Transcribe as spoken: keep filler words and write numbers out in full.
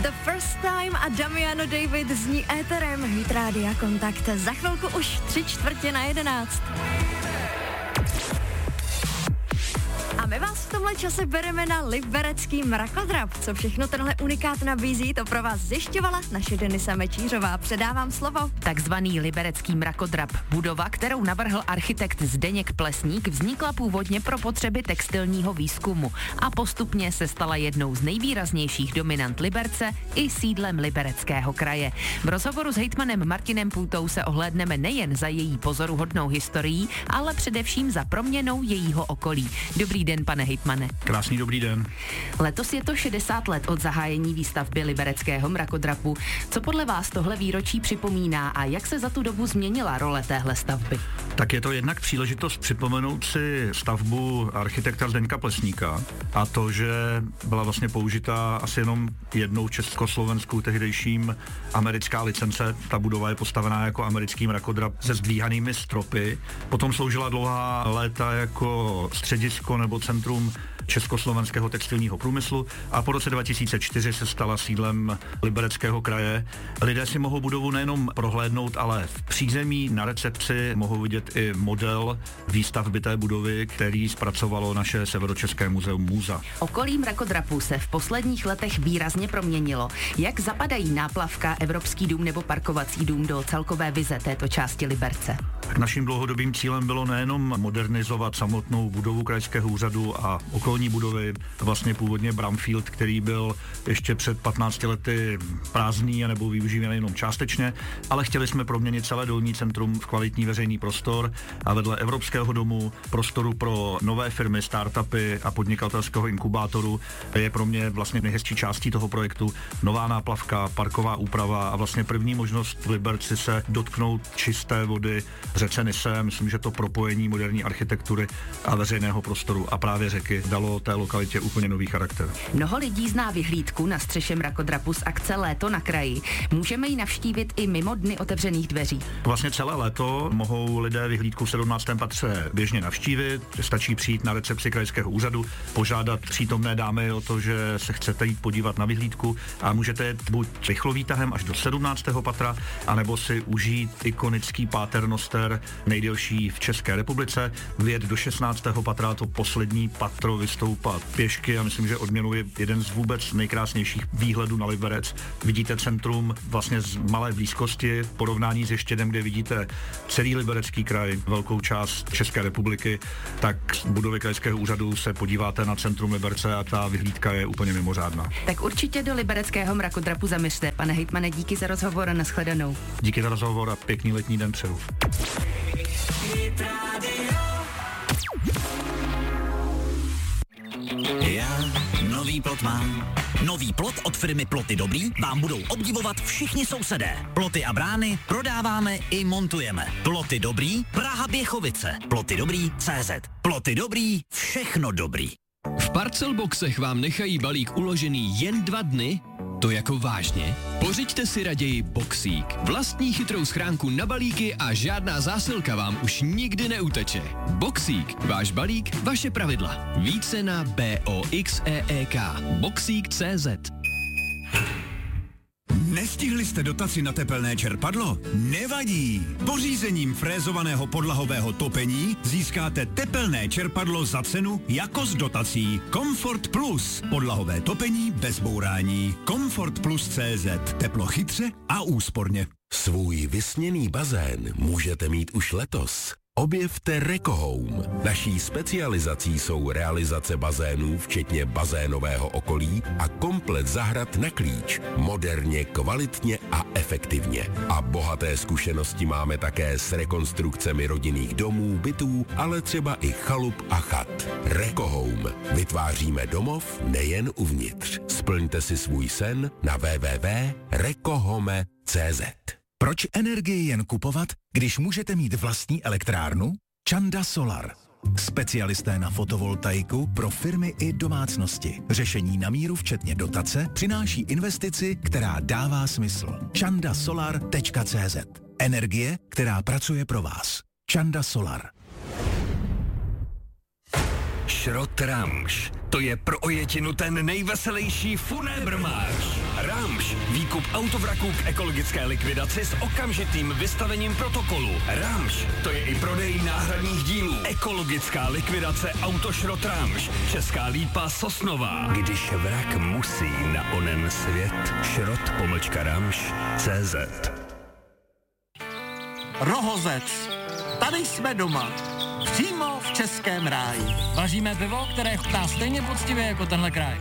The First Time a Damiano David zní éterem Hit Rádia Kontakt. Za chvilku už tři čtvrtě na jedenáct. A my vás v tomhle čase bereme na liberecký mrakodrap. Co všechno tenhle unikát nabízí, to pro vás zjišťovala naše Denisa Mečířová. Předávám slovo. Takzvaný liberecký mrakodrap. Budova, kterou navrhl architekt Zdeněk Plesník, vznikla původně pro potřeby textilního výzkumu a postupně se stala jednou z nejvýraznějších dominant Liberce i sídlem Libereckého kraje. V rozhovoru s hejtmanem Martinem Půtou se ohlédneme nejen za její pozoruhodnou historií, ale především za proměnou jejího okolí. Dobrý den, pane hejtmane. Krásný dobrý den. Letos je to šedesát let od zahájení výstavby libereckého mrakodrapu. Co podle vás tohle výročí připomíná a jak se za tu dobu změnila role téhle stavby? Tak je to jednak příležitost připomenout si stavbu architekta Zdeňka Plesníka a to, že byla vlastně použita asi jenom jednou československou tehdejším americká licence. Ta budova je postavená jako americký mrakodrap se zdvíhanými stropy. Potom sloužila dlouhá léta jako středisko nebo centrum československého textilního průmyslu a po roce dva tisíce čtyři se stala sídlem Libereckého kraje. Lidé si mohou budovu nejenom prohlédnout, ale v přízemí na recepci mohou vidět i model výstavby té budovy, který zpracovalo naše Severočeské muzeum Můza. Okolí mrakodrapu se v posledních letech výrazně proměnilo. Jak zapadají náplavka, Evropský dům nebo parkovací dům do celkové vize této části Liberce? Tak naším dlouhodobým cílem bylo nejenom modernizovat samotnou budovu krajského úřadu a okolní budovy, vlastně původně Bramfield, který byl ještě před patnácti lety prázdný a nebo využívaný jenom částečně, ale chtěli jsme proměnit celé dolní centrum v kvalitní veřejný prostor a vedle Evropského domu, prostoru pro nové firmy, startupy a podnikatelského inkubátoru je pro mě vlastně nejhezčí částí toho projektu nová náplavka, parková úprava a vlastně první možnost v Liberci se dotknout čisté vody řece Nise. Myslím, že to propojení moderní architektury a veřejného prostoru a právě řeky dalo té lokalitě úplně nový charakter. Mnoho lidí zná vyhlídku na střeše mrakodrapu z akce Léto na kraji. Můžeme ji navštívit i mimo dny otevřených dveří. Vlastně celé léto mohou lidé vyhlídku v sedmnáctém patře běžně navštívit. Stačí přijít na recepci krajského úřadu, požádat přítomné dámy o to, že se chcete jít podívat na vyhlídku a můžete jet buď rychlovýtahem až do sedmnáctého patra, anebo si užít ikonický Paternoster, nejdelší v České republice, vyjet do šestnáctého patra, to poslední patro vystoupat pěšky a myslím, že odměnou je jeden z vůbec nejkrásnějších výhledů na Liberec. Vidíte centrum vlastně z malé blízkosti v porovnání s Ještědem, kde vidíte celý Liberecký kraj, velkou část České republiky, tak z budovy krajského úřadu se podíváte na centrum Liberce a ta vyhlídka je úplně mimořádná. Tak určitě do Libereckého mrakodrapu zamyřte. Pane hejtmane, díky za rozhovor a nashledanou. Díky za rozhovor a pěkný letní den přeju. Já nový plot mám. Nový plot od firmy Ploty Dobrý vám budou obdivovat všichni sousedé. Ploty a brány prodáváme i montujeme. Ploty Dobrý, Praha Běchovice. Ploty Dobrý C Z. Ploty Dobrý, všechno dobrý. V Parcelboxech vám nechají balík uložený jen dva dny? To jako vážně? Pořiďte si raději Boxík. Vlastní chytrou schránku na balíky a žádná zásilka vám už nikdy neuteče. Boxík. Váš balík, vaše pravidla. Více na boxeek. Boxík tečka cé zet. Nestihli jste dotaci na tepelné čerpadlo? Nevadí! Pořízením frézovaného podlahového topení získáte tepelné čerpadlo za cenu jako s dotací. Comfort Plus. Podlahové topení bez bourání. Comfort Plus tečka cé zet. Teplo chytře a úsporně. Svůj vysněný bazén můžete mít už letos. Objevte Rekohome. Naší specializací jsou realizace bazénů, včetně bazénového okolí a komplet zahrad na klíč. Moderně, kvalitně a efektivně. A bohaté zkušenosti máme také s rekonstrukcemi rodinných domů, bytů, ale třeba i chalup a chat. Rekohome. Vytváříme domov nejen uvnitř. Splňte si svůj sen na w w w tečka rekohome tečka cé zet. Proč energii jen kupovat, když můžete mít vlastní elektrárnu? Čanda Solar. Specialisté na fotovoltaiku pro firmy i domácnosti. Řešení na míru včetně dotace přináší investici, která dává smysl. čanda solar tečka cé zet. Energie, která pracuje pro vás. Čanda Solar. Šrot Ramš. To je pro ojetinu ten nejveselější funébrmář. Ramš. Výkup autovraků k ekologické likvidaci s okamžitým vystavením protokolu. Ramš. To je i prodej náhradních dílů. Ekologická likvidace Autošrot Ramš. Česká Lípa Sosnová. Když vrak musí na onen svět. Šrot pomlčka Ramš. cé zet. Rohozec. Tady jsme doma. Přímo v českém ráji. Vaříme pivo, které chutná stejně poctivě jako tenhle kraj.